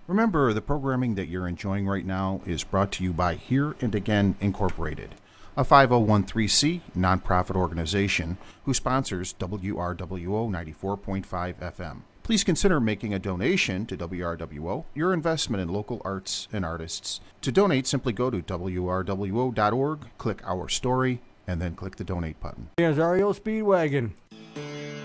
Remember, the programming that you're enjoying right now is brought to you by Here and Again Incorporated, a 5013C nonprofit organization who sponsors WRWO 94.5 FM. Please consider making a donation to WRWO, your investment in local arts and artists. To donate, simply go to WRWO.org, click Our Story, and then click the Donate button. Here's REO Speedwagon.